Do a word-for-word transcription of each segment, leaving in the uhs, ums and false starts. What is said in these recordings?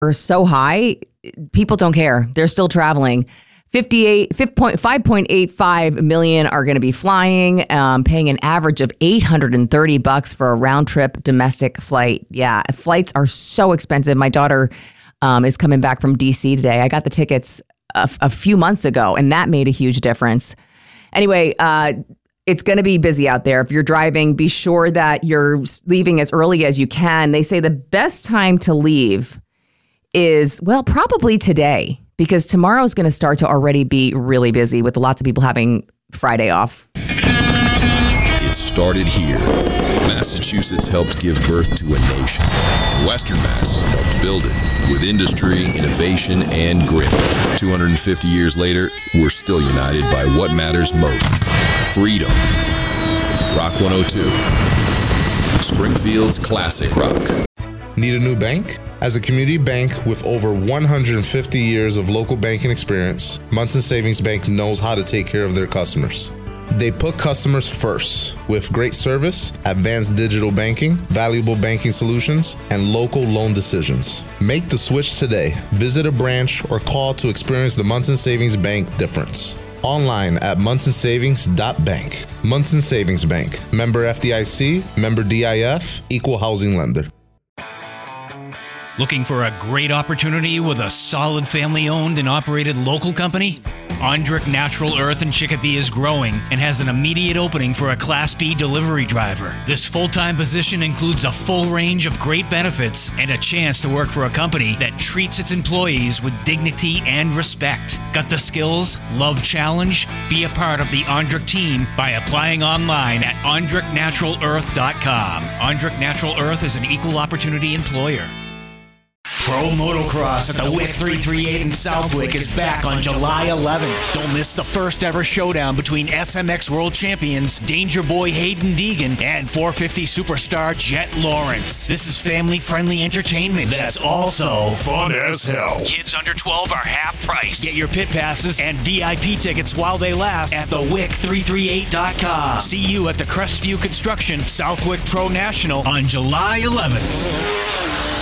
are so high, people don't care. They're still traveling. fifty-eight, five point eight five million are going to be flying, um, paying an average of eight hundred thirty bucks for a round trip domestic flight. Yeah, flights are so expensive. My daughter um, is coming back from D C today. I got the tickets a, a few months ago, and that made a huge difference. Anyway, uh, it's going to be busy out there. If you're driving, be sure that you're leaving as early as you can. They say the best time to leave is, well, probably today, because tomorrow is going to start to already be really busy with lots of people having Friday off. It started here. Massachusetts helped give birth to a nation, and Western Mass helped build it with industry, innovation, and grit. two hundred fifty years later, we're still united by what matters most: freedom. Rock one oh two, Springfield's classic rock. Need a new bank? As a community bank with over one hundred fifty years of local banking experience, Munson Savings Bank knows how to take care of their customers. They put customers first with great service, advanced digital banking, valuable banking solutions, and local loan decisions. Make the switch today. Visit a branch or call to experience the Munson Savings Bank difference. Online at munson savings dot bank. Munson Savings Bank. Member F D I C, member D I F, equal housing lender. Looking for a great opportunity with a solid family-owned and operated local company? Ondrick Natural Earth in Chicopee is growing and has an immediate opening for a Class B delivery driver. This full-time position includes a full range of great benefits and a chance to work for a company that treats its employees with dignity and respect. Got the skills? Love challenge? Be a part of the Ondrick team by applying online at ondrick natural earth dot com. Ondrick Natural Earth is an equal opportunity employer. Pro Motocross at the W I C three thirty-eight in Southwick is back on July eleventh. Don't miss the first ever showdown between S M X World Champions Danger Boy Hayden Deegan and four fifty superstar Jet Lawrence. This is family-friendly entertainment that's also Fun as hell. Kids under twelve are half price. Get your pit passes and V I P tickets while they last at the W I C three thirty-eight dot com. See you at the Crestview Construction Southwick Pro National on July eleventh.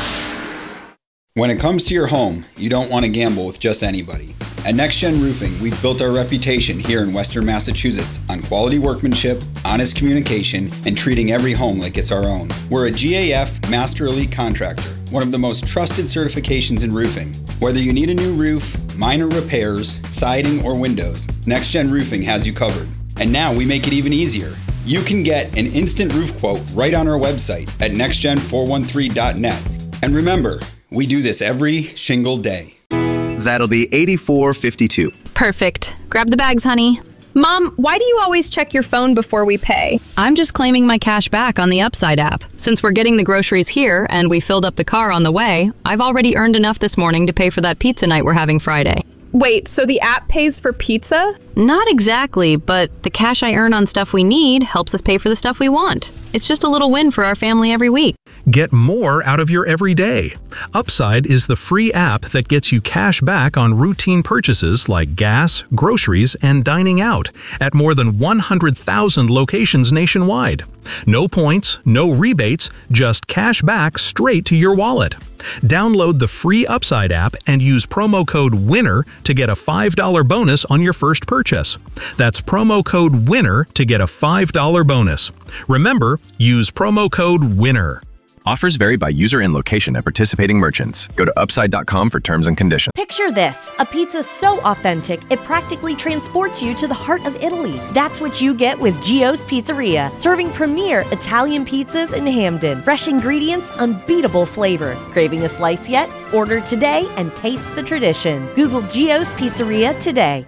When it comes to your home, you don't want to gamble with just anybody. At NextGen Roofing, we've built our reputation here in Western Massachusetts on quality workmanship, honest communication, and treating every home like it's our own. We're a G A F Master Elite Contractor, one of the most trusted certifications in roofing. Whether you need a new roof, minor repairs, siding, or windows, NextGen Roofing has you covered. And now we make it even easier. You can get an instant roof quote right on our website at next gen four one three dot net. And remember, we do this every shingle day. That'll be eighty-four fifty-two. Perfect. Grab the bags, honey. Mom, why do you always check your phone before we pay? I'm just claiming my cash back on the Upside app. Since we're getting the groceries here and we filled up the car on the way, I've already earned enough this morning to pay for that pizza night we're having Friday. Wait, so the app pays for pizza? Not exactly, but the cash I earn on stuff we need helps us pay for the stuff we want. It's just a little win for our family every week. Get more out of your everyday. Upside is the free app that gets you cash back on routine purchases like gas, groceries, and dining out at more than one hundred thousand locations nationwide. No points, no rebates, just cash back straight to your wallet. Download the free Upside app and use promo code WINNER to get a five dollars bonus on your first purchase. That's promo code WINNER to get a five dollars bonus. Remember, use promo code WINNER. Offers vary by user and location at participating merchants. Go to upside dot com for terms and conditions. Picture this, a pizza so authentic, it practically transports you to the heart of Italy. That's what you get with Gio's Pizzeria, serving premier Italian pizzas in Hamden. Fresh ingredients, unbeatable flavor. Craving a slice yet? Order today and taste the tradition. Google Gio's Pizzeria today.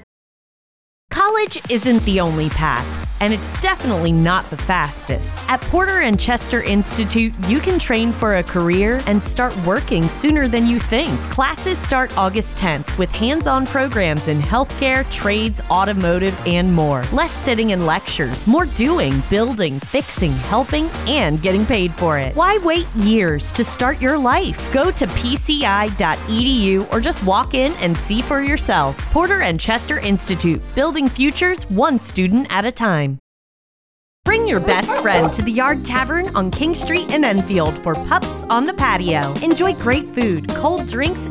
College isn't the only path, and it's definitely not the fastest. At Porter and Chester Institute, you can train for a career and start working sooner than you think. Classes start August tenth with hands-on programs in healthcare, trades, automotive, and more. Less sitting in lectures, more doing, building, fixing, helping, and getting paid for it. Why wait years to start your life? Go to p c i dot e d u or just walk in and see for yourself. Porter and Chester Institute, building futures one student at a time. Bring your best friend to the Yard Tavern on King Street in Enfield for Pups on the Patio. Enjoy great food, cold drinks,